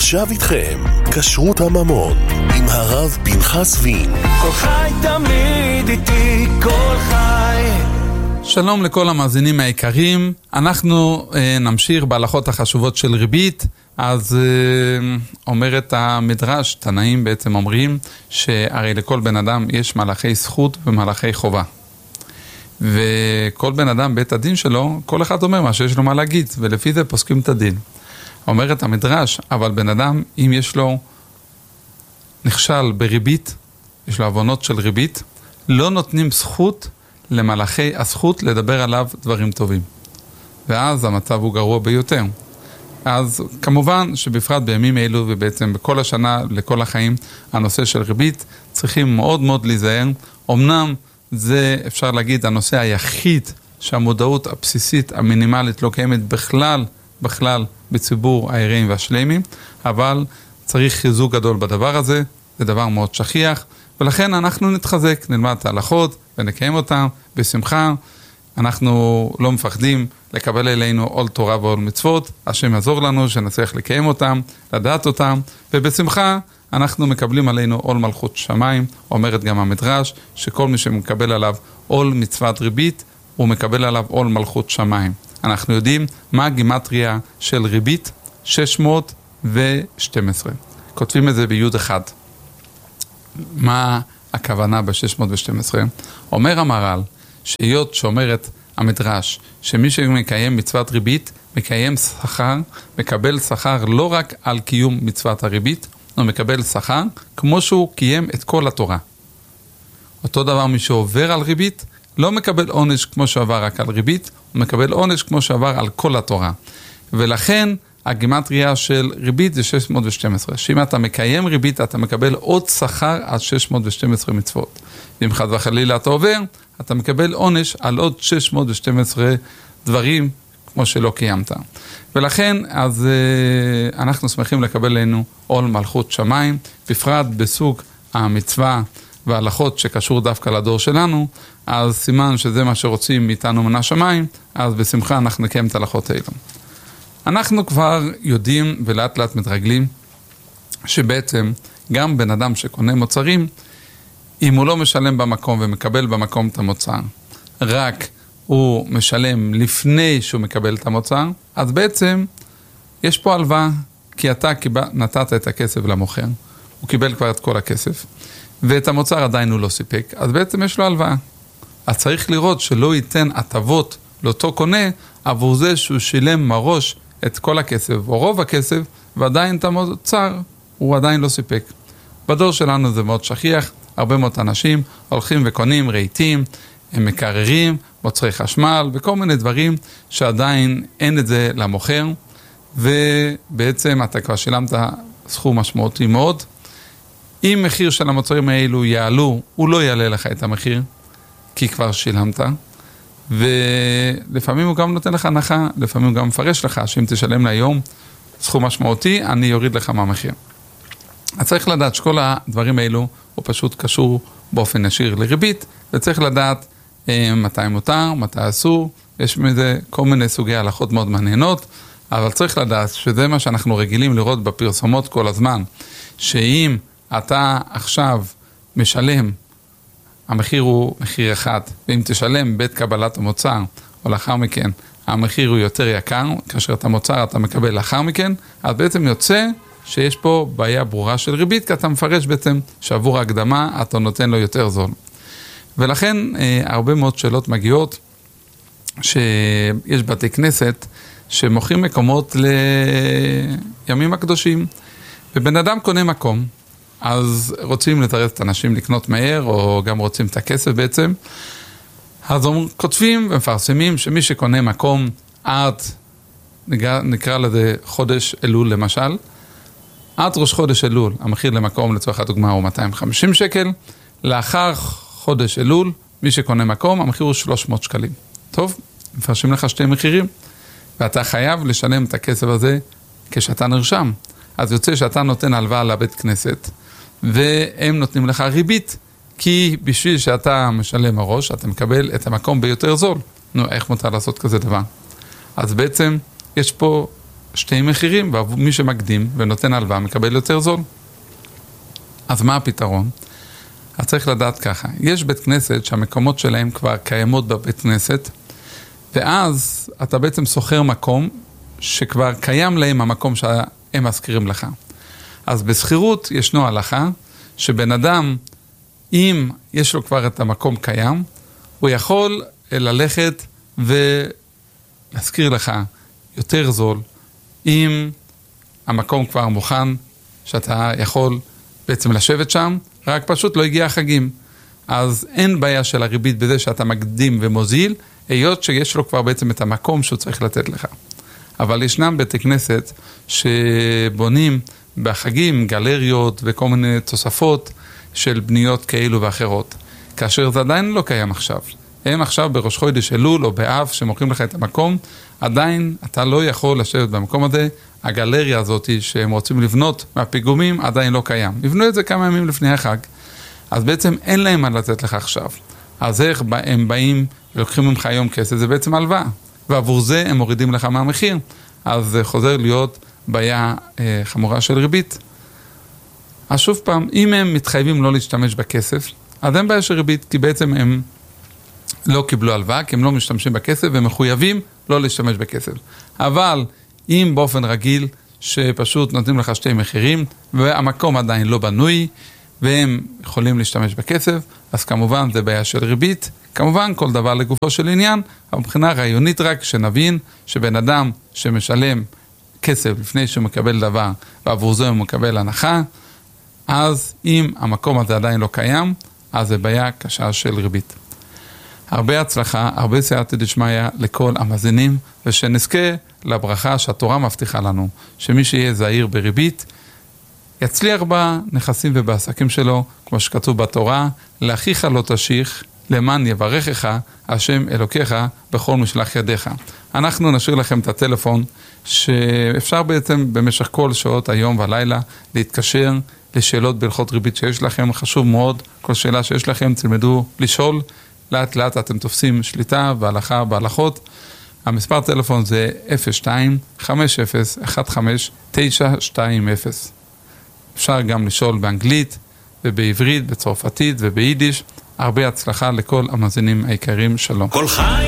עכשיו איתכם, כשרות הממון, עם הרב פנחס וין. כל חי תמיד איתי, כל חי. שלום לכל המאזינים היקרים, אנחנו נמשיך בהלכות החשובות של ריבית. אז אומרת המדרש, תנאים בעצם אומרים, שהרי לכל בן אדם יש מלאכי זכות ומלאכי חובה. וכל בן אדם בית הדין שלו, כל אחד אומר מה שיש לו מה להגיד, ולפי זה פוסקים את הדין. אומרת המדרש, אבל בן אדם, אם יש לו נכשל בריבית, יש לו עוונות של ריבית, לא נותנים זכות למלאכי הזכות לדבר עליו דברים טובים. ואז המצב הוא גרוע ביותר. אז כמובן שבפרט בימים אלו ובעצם בכל השנה, לכל החיים, הנושא של ריבית צריכים מאוד מאוד להיזהר. אמנם זה אפשר להגיד הנושא היחיד שהמודעות הבסיסית המינימלית לא קיימת בכלל בציבור העירים והשלמים, אבל צריך חיזוק גדול בדבר הזה, זה דבר מאוד שכיח, ולכן אנחנו נתחזק, נלמד את ההלכות ונקיים אותם בשמחה. אנחנו לא מפחדים לקבל אלינו עול תורה ועול מצוות, השם יעזור לנו שנצליח לקיים אותם, לדעת אותם, ובשמחה אנחנו מקבלים עלינו עול מלכות שמיים. אומרת גם המדרש שכל מי שמקבל עליו עול מצוות ריבית, הוא מקבל עליו עול מלכות שמיים. אנחנו יודעים מה הגימטריה של ריבית, 612. כותבים את זה ביוד אחד. מה הכוונה ב-612? אומר המהר"ל, שהיות שאומרת המדרש, שמי שמקיים מצוות ריבית, מקיים שכר, מקבל שכר לא רק על קיום מצוות הריבית, הוא מקבל שכר כמו שהוא קיים את כל התורה. אותו דבר מי שעובר על ריבית, לא מקבל עונש כמו שעבר רק על ריבית, הוא מקבל עונש כמו שעבר על כל התורה. ולכן הגימטריה של ריבית זה 612. שאם אתה מקיים ריבית, אתה מקבל עוד שכר על 612 מצוות. ואם חד וחלילה אתה עובר, אתה מקבל עונש על עוד 612 דברים כמו שלא קיימת. ולכן אז אנחנו שמחים לקבל לנו עול מלכות שמיים, בפרט בסוג המצווה וההלכות שקשור דווקא לדור שלנו, אז סימן שזה מה שרוצים מאיתנו מן השמיים, אז בשמחה אנחנו נקיים את ההלכות האלו. אנחנו כבר יודעים ולאט לאט מתרגלים, שבעצם גם בן אדם שקונה מוצרים, אם הוא לא משלם במקום ומקבל במקום את המוצר, רק הוא משלם לפני שהוא מקבל את המוצר, אז בעצם יש פה הלוואה, כי אתה נתת את הכסף למוכר, הוא קיבל כבר את כל הכסף, ואת המוצר עדיין הוא לא סיפק, אז בעצם יש לו הלוואה. אז צריך לראות שלא ייתן הטבות לאותו קונה, עבור זה שהוא שילם מראש את כל הכסף, או רוב הכסף, ועדיין את המוצר הוא עדיין לא סיפק. בדור שלנו זה מאוד שכיח, הרבה מאוד אנשים הולכים וקונים רהיטים, הם מקררים, מוצרי חשמל, וכל מיני דברים שעדיין אין את זה למוכר, ובעצם אתה כבר שילמת סכום משמעותי מאוד. אם מחיר של המוצרים האלו יעלו, הוא לא יעלה לך את המחיר, כי כבר שילמת, ולפעמים הוא גם נותן לך הנחה, לפעמים הוא גם מפרש לך, שאם תשלם להיום סכום משמעותי, אני יוריד לך מהמחיר. אז צריך לדעת שכל הדברים האלו הוא פשוט קשור באופן ישיר לריבית, וצריך לדעת מתי מותר, מתי אסור, יש מזה כל מיני סוגי הלכות מאוד מעניינות, אבל צריך לדעת שזה מה שאנחנו רגילים לראות בפרסומות כל הזמן, שאם אתה עכשיו משלם, המחיר הוא מחיר אחד, ואם תשלם בית קבלת המוצר, או לאחר מכן, המחיר הוא יותר יקר, כאשר את המוצר אתה מקבל לאחר מכן, אז בעצם יוצא שיש פה בעיה ברורה של ריבית, כי אתה מפרש בעצם שעבור ההקדמה אתה נותן לו יותר זול. ולכן הרבה מאוד שאלות מגיעות, שיש בתי כנסת שמוכרים מקומות לימים הקדושים, ובן אדם קונה מקום, אז רוצים לתרץ את האנשים לקנות מהר, או גם רוצים את הכסף בעצם, אז כותבים ומפרסמים שמי שקונה מקום עד, נקרא לזה חודש אלול למשל, עד ראש חודש אלול, המחיר למקום לצורך הדוגמה הוא 250 שקל, לאחר חודש אלול, מי שקונה מקום, המחיר הוא 300 שקלים. טוב, מפרשים לך שתי מחירים, ואתה חייב לשלם את הכסף הזה כשאתה נרשם. אז יוצא שאתה נותן הלוואה לבית כנסת, והם נותנים לך ריבית, כי בשביל שאתה משלם מראש, אתה מקבל את המקום ביותר זול. נו, איך מותר לעשות כזה דבר? אז בעצם יש פה שתי מחירים, ומי שמקדים ונותן הלוואה מקבל יותר זול. אז מה הפתרון? אז צריך לדעת ככה, יש בית כנסת שהמקומות שלהם כבר קיימות בבית כנסת, ואז אתה בעצם סוחר מקום שכבר קיים להם המקום שהם מזכירים לך. אז בסחירות ישנו הלכה, שבן אדם, אם יש לו כבר את המקום קיים, הוא יכול ללכת ולהזכיר לך יותר זול, אם המקום כבר מוכן, שאתה יכול בעצם לשבת שם, רק פשוט לא הגיע החגים. אז אין בעיה של הריבית בזה שאתה מקדים ומוזיל, היות שיש לו כבר בעצם את המקום שהוא צריך לתת לך. אבל ישנם בתי כנסת שבונים בחגים גלריות וכל מיני תוספות של בניות כאלו ואחרות, כאשר זה עדיין לא קיים עכשיו. הם עכשיו בראש חודש אלול או באב שמוכרים לך את המקום, עדיין אתה לא יכול לשבת במקום הזה, הגלריה הזאת שהם רוצים לבנות מהפיגומים עדיין לא קיים. יבנו את זה כמה ימים לפני החג, אז בעצם אין להם מה לתת לך עכשיו. אז איך הם באים ולוקחים ממך היום כסף, זה בעצם הלוואה, ועבור זה הם מורידים לך מהמחיר, אז זה חוזר להיות בעיה חמורה של ריבית. אז שוב פעם, אם הם מתחייבים לא להשתמש בכסף, אז אין בעיה של ריבית, כי בעצם הם לא קיבלו הלוואה, כי הם לא משתמשים בכסף, והם מחויבים לא להשתמש בכסף. אבל אם באופן רגיל, שפשוט נותנים לך שתי מחירים, והמקום עדיין לא בנוי, והם יכולים להשתמש בכסף, אז כמובן זה בעיה של ריבית, כמובן כל דבר לגופו של עניין, אבל מבחינה רעיונית רק שנבין שבן אדם שמשלם כסף לפני שהוא מקבל דבר, ועבור זה הוא מקבל הנחה, אז אם המקום הזה עדיין לא קיים, אז זה בעיה קשה של ריבית. הרבה הצלחה, הרבה סייעתא דשמיא לכל המאזינים, ושנזכה לברכה שהתורה מבטיחה לנו, שמי שיהיה זהיר בריבית, יצליח בנכסים ובעסקים שלו, כמו שכתוב בתורה, לאחיך לא תשיך, למען יברכך, השם אלוקיך בכל משלח ידיך. אנחנו נשאיר לכם את הטלפון, שאפשר בעצם במשך כל שעות היום והלילה להתקשר לשאלות בהלכות ריבית שיש לכם, חשוב מאוד, כל שאלה שיש לכם תלמדו לשאול, לאט לאט אתם תופסים שליטה והלכה בהלכות. המספר טלפון זה 02-50-15-920. אפשר גם לשאול באנגלית ובעברית, בצרפתית וביידיש. הרבה הצלחה לכל המאזינים העיקריים, שלום. כל חי